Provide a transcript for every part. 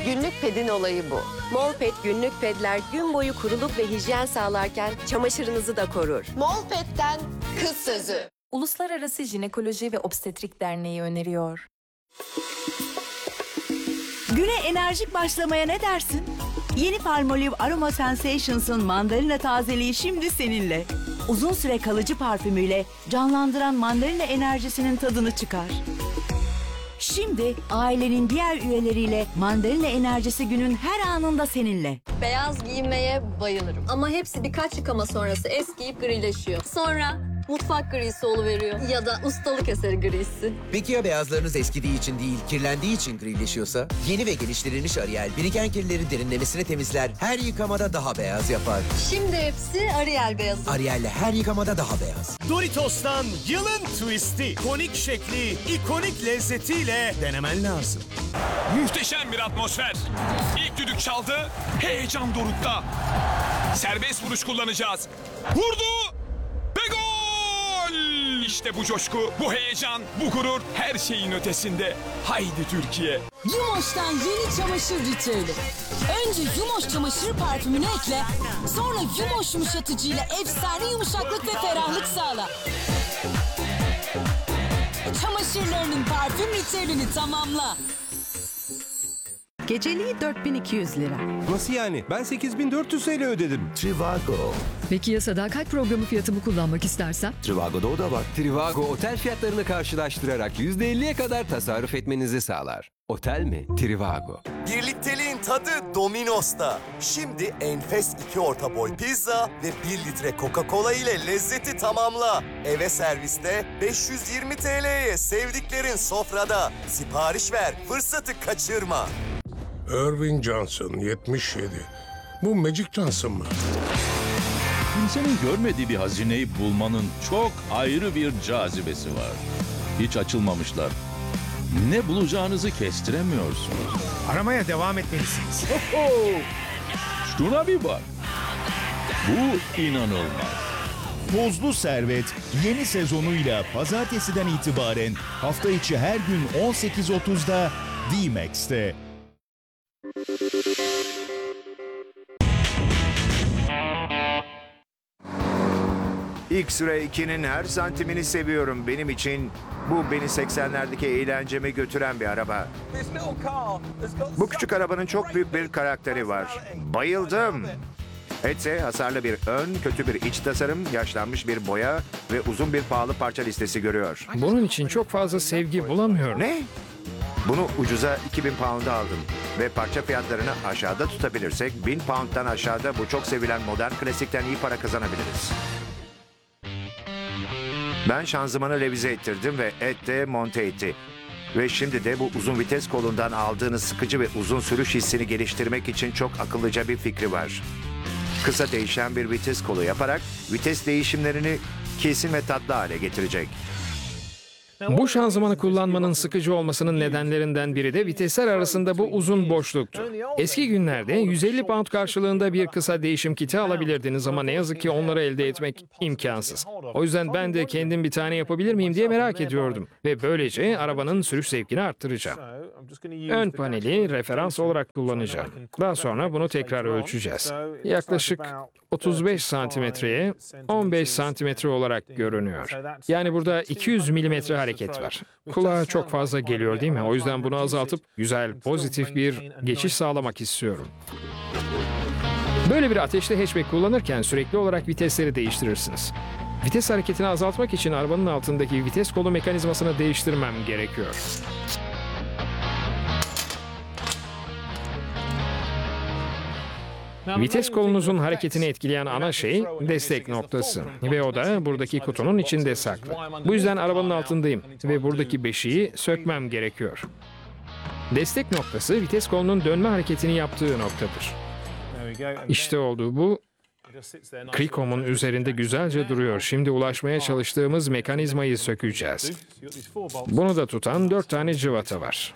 Günlük pedin olayı bu. Molpet günlük pedler gün boyu kuruluk ve hijyen sağlarken çamaşırınızı da korur. Molpet'ten kız sözü. Uluslararası Jinekoloji ve Obstetrik Derneği öneriyor. Güne enerjik başlamaya ne dersin? Yeni Palmolive Aroma Sensations'ın mandalina tazeliği şimdi seninle. Uzun süre kalıcı parfümüyle canlandıran mandalina enerjisinin tadını çıkar. Şimdi ailenin diğer üyeleriyle mandalina enerjisi günün her anında seninle. Beyaz giymeye bayılırım. Ama hepsi birkaç yıkama sonrası eskiyip grileşiyor. Sonra mutfak grisi oluveriyor. Ya da ustalık eseri grisi. Peki ya beyazlarınız eskidiği için değil, kirlendiği için grileşiyorsa? Yeni ve geliştirilmiş Ariel, biriken kirleri derinlemesine temizler, her yıkamada daha beyaz yapar. Şimdi hepsi Ariel beyazı. Ariel'le her yıkamada daha beyaz. Doritos'tan yılın twisti, konik şekli, ikonik lezzetiyle denemen lazım. Muhteşem bir atmosfer. İlk düdük çaldı, heyecan dorukta. Serbest vuruş kullanacağız. Vurdu ve gol! İşte bu coşku, bu heyecan, bu gurur her şeyin ötesinde. Haydi Türkiye. Yumoş'tan yeni çamaşır ritüeli. Önce Yumoş çamaşır parfümünü ekle, sonra Yumoş yumuşatıcıyla efsane yumuşaklık ve ferahlık sağla. Çamaşırlarının parfüm ritüelini tamamla. Geceliği 4200 lira. Nasıl yani? Ben 8400 TL ödedim. Trivago. Peki ya sadakat programı fiyatımı kullanmak istersem? Trivago'da o da var. Trivago otel fiyatlarını karşılaştırarak %50'ye kadar tasarruf etmenizi sağlar. Otel mi? Trivago. Birlikteliğin tadı Domino's'ta. Şimdi enfes 2 orta boy pizza ve 1 litre Coca-Cola ile lezzeti tamamla. Eve serviste 520 TL'ye sevdiklerin sofrada. Sipariş ver, fırsatı kaçırma. Irving Johnson, 77. Bu Magic Johnson mı? Kimsenin görmediği bir hazineyi bulmanın çok ayrı bir cazibesi var. Hiç açılmamışlar. Ne bulacağınızı kestiremiyorsunuz. Aramaya devam etmelisiniz. Şuna bir bak. Bu inanılmaz. Tozlu Servet yeni sezonuyla pazartesiden itibaren hafta içi her gün 18.30'da D-Max'te. X-Ray 2'nin her santimini seviyorum. Benim için bu beni 80'lerdeki eğlenceme götüren bir araba. Bu küçük arabanın çok büyük bir karakteri var. Bayıldım. Etse hasarlı bir ön, kötü bir iç tasarım, yaşlanmış bir boya ve uzun bir pahalı parça listesi görüyor. Bunun için çok fazla sevgi bulamıyorum. Ne? Bunu ucuza 2000 pound'a aldım ve parça fiyatlarını aşağıda tutabilirsek 1000 pound'dan aşağıda bu çok sevilen modern klasikten iyi para kazanabiliriz. Ben şanzımanı revize ettirdim ve Ed de monte etti. Ve şimdi de bu uzun vites kolundan aldığınız sıkıcı ve uzun sürüş hissini geliştirmek için çok akıllıca bir fikri var. Kısa değişen bir vites kolu yaparak vites değişimlerini kesin ve tatlı hale getirecek. Bu şanzımanı kullanmanın sıkıcı olmasının nedenlerinden biri de vitesler arasında bu uzun boşluktu. Eski günlerde 150 pound karşılığında bir kısa değişim kiti alabilirdiniz ama ne yazık ki onları elde etmek imkansız. O yüzden ben de kendim bir tane yapabilir miyim diye merak ediyordum ve böylece arabanın sürüş zevkini arttıracağım. Ön paneli referans olarak kullanacağım. Daha sonra bunu tekrar ölçeceğiz. Yaklaşık 35 santimetreye 15 santimetre olarak görünüyor. Yani burada 200 milimetre hareket var. Kulağa çok fazla geliyor değil mi? O yüzden bunu azaltıp güzel, pozitif bir geçiş sağlamak istiyorum. Böyle bir ateşli hatchback kullanırken sürekli olarak vitesleri değiştirirsiniz. Vites hareketini azaltmak için arabanın altındaki vites kolu mekanizmasını değiştirmem gerekiyor. Vites kolunuzun hareketini etkileyen ana şey destek noktası ve o da buradaki kutunun içinde saklı. Bu yüzden arabanın altındayım ve buradaki beşiği sökmem gerekiyor. Destek noktası vites kolunun dönme hareketini yaptığı noktadır. İşte oldu bu. Krikom'un üzerinde güzelce duruyor. Şimdi ulaşmaya çalıştığımız mekanizmayı sökeceğiz. Bunu da tutan 4 tane cıvata var.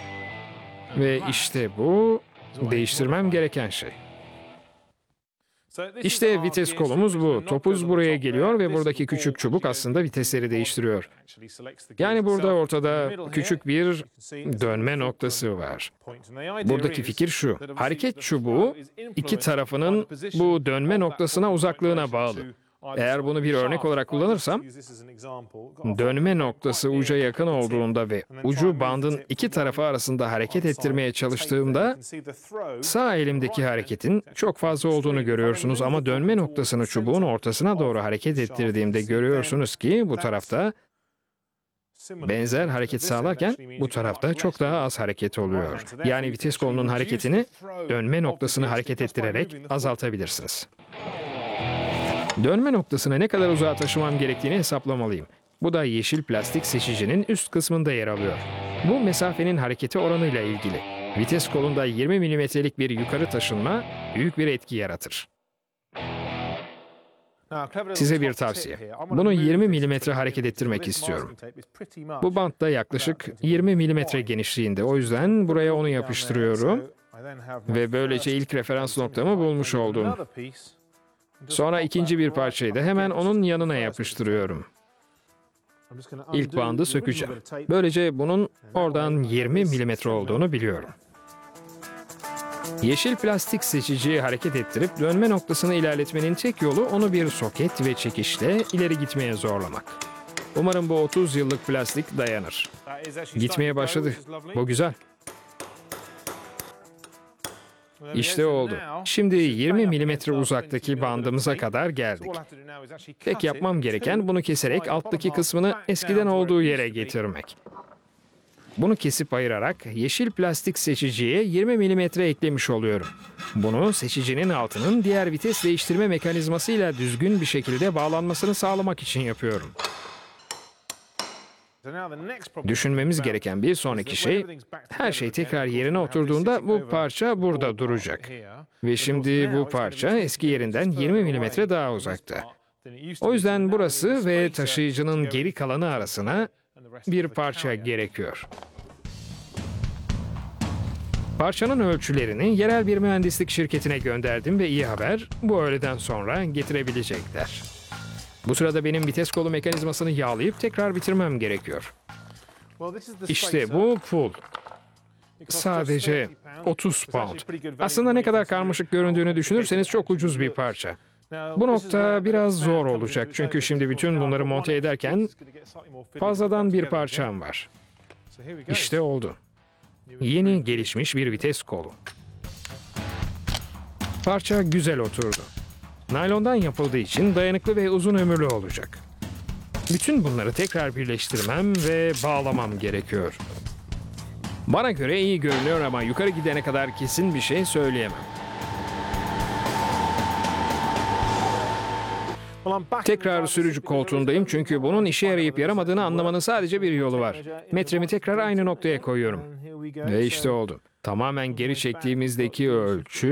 Ve işte bu değiştirmem gereken şey. İşte vites kolumuz bu. Topuz buraya geliyor ve buradaki küçük çubuk aslında vitesleri değiştiriyor. Yani burada ortada küçük bir dönme noktası var. Buradaki fikir şu: hareket çubuğu iki tarafının bu dönme noktasına uzaklığına bağlı. Eğer bunu bir örnek olarak kullanırsam, dönme noktası uca yakın olduğunda ve ucu bandın iki tarafı arasında hareket ettirmeye çalıştığımda sağ elimdeki hareketin çok fazla olduğunu görüyorsunuz ama dönme noktasını çubuğun ortasına doğru hareket ettirdiğimde görüyorsunuz ki bu tarafta benzer hareket sağlarken bu tarafta çok daha az hareket oluyor. Yani vites kolunun hareketini dönme noktasını hareket ettirerek azaltabilirsiniz. Dönme noktasını ne kadar uzağa taşımam gerektiğini hesaplamalıyım. Bu da yeşil plastik seçicinin üst kısmında yer alıyor. Bu mesafenin hareketi oranıyla ilgili. Vites kolunda 20 milimetrelik bir yukarı taşınma büyük bir etki yaratır. Size bir tavsiye. Bunu 20 milimetre hareket ettirmek istiyorum. Bu bant da yaklaşık 20 milimetre genişliğinde. O yüzden buraya onu yapıştırıyorum. Ve böylece ilk referans noktamı bulmuş oldum. Sonra ikinci bir parçayı da hemen onun yanına yapıştırıyorum. İlk bandı sökeceğim. Böylece bunun oradan 20 milimetre olduğunu biliyorum. Yeşil plastik seçiciyi hareket ettirip dönme noktasını ilerletmenin tek yolu onu bir soket ve çekişle ileri gitmeye zorlamak. Umarım bu 30 yıllık plastik dayanır. Gitmeye başladı. Bu güzel. İşte oldu. Şimdi 20 milimetre uzaktaki bandımıza kadar geldik. Tek yapmam gereken bunu keserek alttaki kısmını eskiden olduğu yere getirmek. Bunu kesip ayırarak yeşil plastik seçiciye 20 milimetre eklemiş oluyorum. Bunu seçicinin altının diğer vites değiştirme mekanizmasıyla düzgün bir şekilde bağlanmasını sağlamak için yapıyorum. Düşünmemiz gereken bir sonraki şey, her şey tekrar yerine oturduğunda bu parça burada duracak. Ve şimdi bu parça eski yerinden 20 milimetre daha uzakta. O yüzden burası ve taşıyıcının geri kalanı arasına bir parça gerekiyor. Parçanın ölçülerini yerel bir mühendislik şirketine gönderdim ve iyi haber, bu öğleden sonra getirebilecekler. Bu sırada benim vites kolu mekanizmasını yağlayıp tekrar bitirmem gerekiyor. İşte bu pul. Sadece 30 pound. Aslında ne kadar karmaşık göründüğünü düşünürseniz çok ucuz bir parça. Bu nokta biraz zor olacak çünkü şimdi bütün bunları monte ederken fazladan bir parçam var. İşte oldu. Yeni gelişmiş bir vites kolu. Parça güzel oturdu. Naylondan yapıldığı için dayanıklı ve uzun ömürlü olacak. Bütün bunları tekrar birleştirmem ve bağlamam gerekiyor. Bana göre iyi görünüyor ama yukarı gidene kadar kesin bir şey söyleyemem. Tekrar sürücü koltuğundayım çünkü bunun işe yarayıp yaramadığını anlamanın sadece bir yolu var. Metremi tekrar aynı noktaya koyuyorum. Ve işte oldu. Tamamen geri çektiğimizdeki ölçü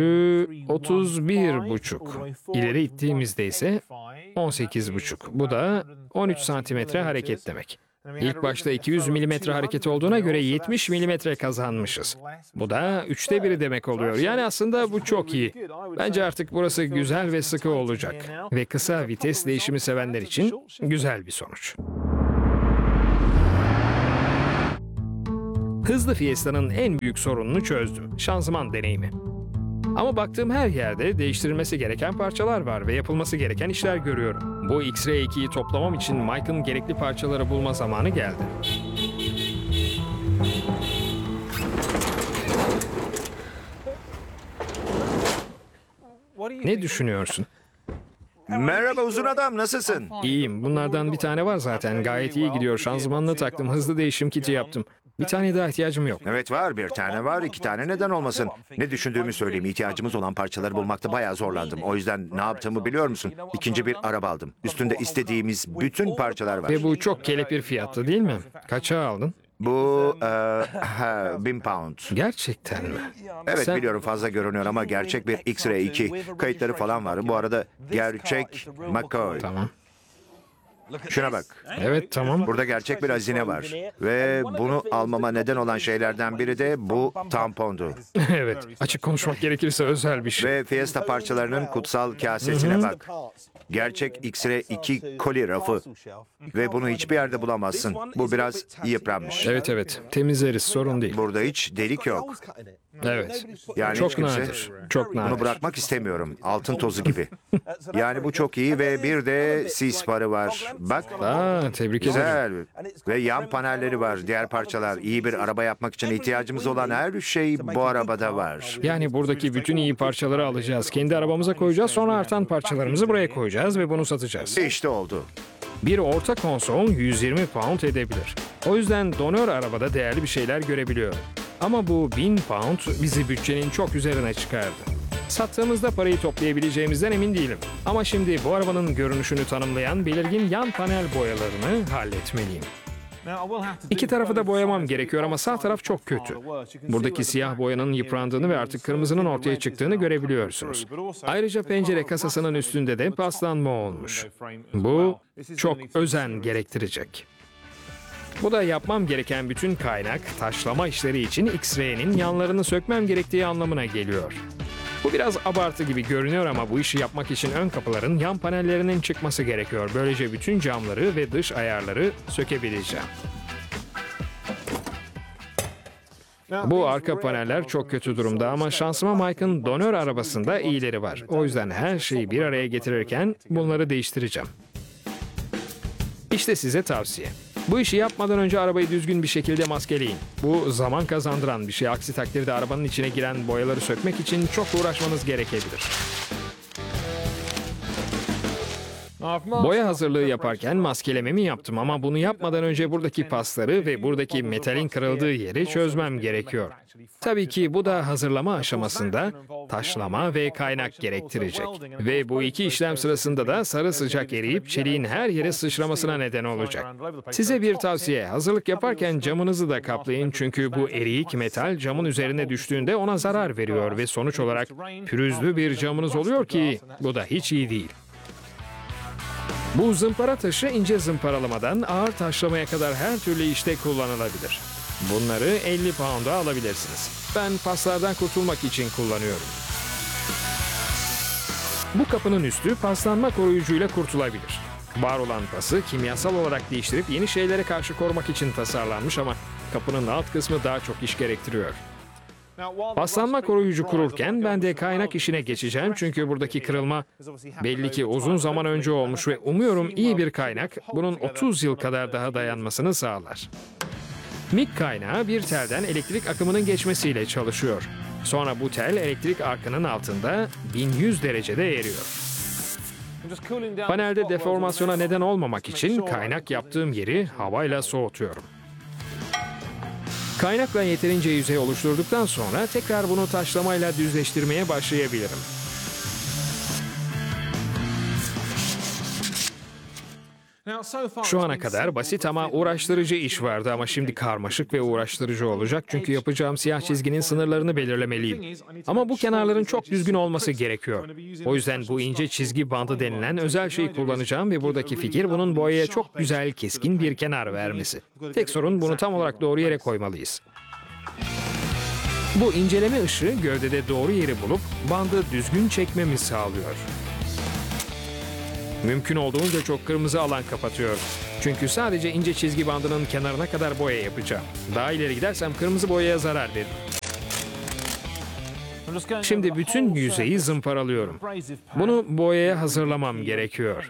31,5. İleri ittiğimizde ise 18,5. Bu da 13 santimetre hareket demek. İlk başta 200 milimetre hareket olduğuna göre 70 milimetre kazanmışız. Bu da 1/3 demek oluyor. Yani aslında bu çok iyi. Bence artık burası güzel ve sıkı olacak. Ve kısa vites değişimi sevenler için güzel bir sonuç. Hızlı Fiesta'nın en büyük sorununu çözdüm. Şanzıman deneyimi. Ama baktığım her yerde değiştirilmesi gereken parçalar var ve yapılması gereken işler görüyorum. Bu X-Ray 2'yi toplamam için Mike'ın gerekli parçaları bulma zamanı geldi. Ne düşünüyorsun? Merhaba uzun adam, nasılsın? İyiyim. Bunlardan bir tane var zaten. Gayet iyi gidiyor. Şanzımanını taktım. Hızlı değişim kiti yaptım. Bir tane daha ihtiyacım yok. Evet var, bir tane var, 2 tane neden olmasın? Ne düşündüğümü söyleyeyim, ihtiyacımız olan parçaları bulmakta bayağı zorlandım. O yüzden ne yaptığımı biliyor musun? İkinci bir araba aldım. Üstünde istediğimiz bütün parçalar var. Ve bu çok kelepir fiyatlı değil mi? Kaça aldın? Bu 1000 pound. Gerçekten mi? Evet biliyorum fazla görünüyor ama gerçek bir X-Ray 2. Kayıtları falan var. Bu arada gerçek McCoy. Tamam. Şuna bak. Evet, tamam. Burada gerçek bir hazine var. Ve bunu almama neden olan şeylerden biri de bu tampondu. Evet, açık konuşmak gerekirse özel bir şey. Ve Fiesta parçalarının kutsal kasesine bak. Gerçek X-Ray 2 koli rafı. Ve bunu hiçbir yerde bulamazsın. Bu biraz yıpranmış. Evet, temizleriz, sorun değil. Burada hiç delik yok. Evet, Yani çok hiç kimse nadir, çok nadir. bunu bırakmak istemiyorum. Altın tozu gibi. Yani bu çok iyi ve bir de sis farı var. Bak. Tebrik ederim. Güzel. Ve yan panelleri var. Diğer parçalar. İyi bir araba yapmak için ihtiyacımız olan her şey bu arabada var. Yani buradaki bütün iyi parçaları alacağız. Kendi arabamıza koyacağız, sonra artan parçalarımızı buraya koyacağız ve bunu satacağız. İşte oldu. Bir orta konsol 120 pound edebilir. O yüzden donör arabada değerli bir şeyler görebiliyor. Ama bu 1000 pound bizi bütçenin çok üzerine çıkardı. Sattığımızda parayı toplayabileceğimizden emin değilim. Ama şimdi bu arabanın görünüşünü tanımlayan belirgin yan panel boyalarını halletmeliyim. İki tarafı da boyamam gerekiyor ama sağ taraf çok kötü. Buradaki siyah boyanın yıprandığını ve artık kırmızının ortaya çıktığını görebiliyorsunuz. Ayrıca pencere kasasının üstünde de paslanma olmuş. Bu çok özen gerektirecek. Bu da yapmam gereken bütün kaynak, taşlama işleri için X-Ray'nin yanlarını sökmem gerektiği anlamına geliyor. Bu biraz abartı gibi görünüyor ama bu işi yapmak için ön kapıların yan panellerinin çıkması gerekiyor. Böylece bütün camları ve dış ayarları sökebileceğim. Bu arka paneller çok kötü durumda ama şansıma Mike'ın donör arabasında iyileri var. O yüzden her şeyi bir araya getirirken bunları değiştireceğim. İşte size tavsiye. Bu işi yapmadan önce arabayı düzgün bir şekilde maskeleyin. Bu zaman kazandıran bir şey. Aksi takdirde arabanın içine giren boyaları sökmek için çok uğraşmanız gerekebilir. Boya hazırlığı yaparken maskelememi yaptım ama bunu yapmadan önce buradaki pasları ve buradaki metalin kırıldığı yeri çözmem gerekiyor. Tabii ki bu da hazırlama aşamasında taşlama ve kaynak gerektirecek. Ve bu iki işlem sırasında da sarı sıcak eriyip çeliğin her yere sıçramasına neden olacak. Size bir tavsiye, hazırlık yaparken camınızı da kaplayın çünkü bu eriyik metal camın üzerine düştüğünde ona zarar veriyor ve sonuç olarak pürüzlü bir camınız oluyor ki bu da hiç iyi değil. Bu zımpara taşı ince zımparalamadan ağır taşlamaya kadar her türlü işte kullanılabilir. Bunları 50 pound'a alabilirsiniz. Ben paslardan kurtulmak için kullanıyorum. Bu kapının üstü paslanma koruyucuyla kurtulabilir. Var olan pası kimyasal olarak değiştirip yeni şeylere karşı korumak için tasarlanmış ama kapının alt kısmı daha çok iş gerektiriyor. Paslanma koruyucu kururken ben de kaynak işine geçeceğim çünkü buradaki kırılma belli ki uzun zaman önce olmuş ve umuyorum iyi bir kaynak bunun 30 yıl kadar daha dayanmasını sağlar. Mik kaynağı bir telden elektrik akımının geçmesiyle çalışıyor. Sonra bu tel elektrik arkının altında 1100 derecede eriyor. Panelde deformasyona neden olmamak için kaynak yaptığım yeri havayla soğutuyorum. Kaynakla yeterince yüzey oluşturduktan sonra tekrar bunu taşlamayla düzleştirmeye başlayabilirim. Şu ana kadar basit ama uğraştırıcı iş vardı ama şimdi karmaşık ve uğraştırıcı olacak çünkü yapacağım siyah çizginin sınırlarını belirlemeliyim. Ama bu kenarların çok düzgün olması gerekiyor. O yüzden bu ince çizgi bandı denilen özel şeyi kullanacağım ve buradaki fikir bunun boyaya çok güzel, keskin bir kenar vermesi. Tek sorun bunu tam olarak doğru yere koymalıyız. Bu inceleme ışığı gövdede doğru yeri bulup bandı düzgün çekmemi sağlıyor. Mümkün olduğunca çok kırmızı alan kapatıyor. Çünkü sadece ince çizgi bandının kenarına kadar boya yapacağım. Daha ileri gidersem kırmızı boyaya zarar veririm. Şimdi bütün yüzeyi zımparalıyorum. Bunu boyaya hazırlamam gerekiyor.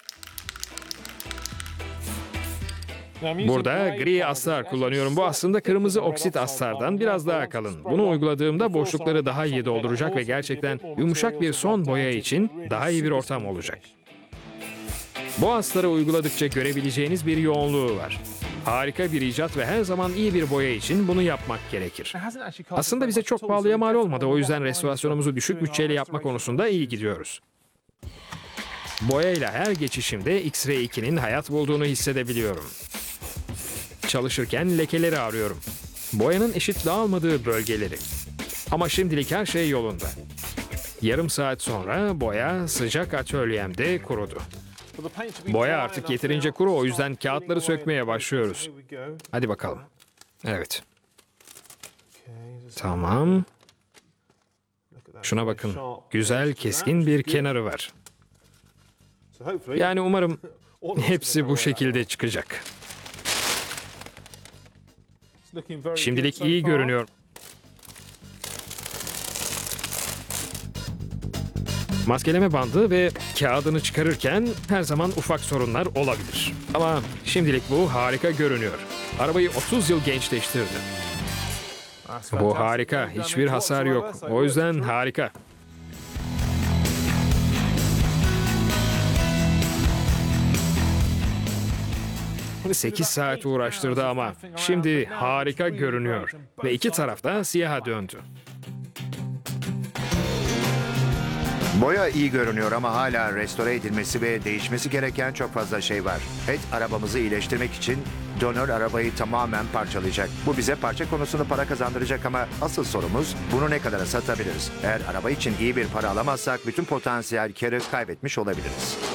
Burada gri astar kullanıyorum. Bu aslında kırmızı oksit astardan biraz daha kalın. Bunu uyguladığımda boşlukları daha iyi dolduracak ve gerçekten yumuşak bir son boya için daha iyi bir ortam olacak. Bu astarı uyguladıkça görebileceğiniz bir yoğunluğu var. Harika bir icat ve her zaman iyi bir boya için bunu yapmak gerekir. Aslında bize çok pahalıya mal olmadı. O yüzden restorasyonumuzu düşük bütçeyle yapma konusunda iyi gidiyoruz. Boyayla her geçişimde X-Ray 2'nin hayat bulduğunu hissedebiliyorum. Çalışırken lekeleri arıyorum. Boyanın eşit dağılmadığı bölgeleri. Ama şimdilik her şey yolunda. Yarım saat sonra boya sıcak atölyemde kurudu. Boya artık yeterince kuru, o yüzden kağıtları sökmeye başlıyoruz. Hadi bakalım. Evet. Tamam. Şuna bakın. Güzel, keskin bir kenarı var. Yani umarım hepsi bu şekilde çıkacak. Şimdilik iyi görünüyor. Maskeleme bandı ve kağıdını çıkarırken her zaman ufak sorunlar olabilir. Ama şimdilik bu harika görünüyor. Arabayı 30 yıl gençleştirdi. Bu harika. Hiçbir hasar yok. O yüzden harika. Bunu 8 saat uğraştırdı ama şimdi harika görünüyor. Ve iki taraf da siyaha döndü. Boya iyi görünüyor ama hala restore edilmesi ve değişmesi gereken çok fazla şey var. Ed arabamızı iyileştirmek için donör arabayı tamamen parçalayacak. Bu bize parça konusunda para kazandıracak ama asıl sorumuz bunu ne kadara satabiliriz? Eğer araba için iyi bir para alamazsak bütün potansiyel karı kaybetmiş olabiliriz.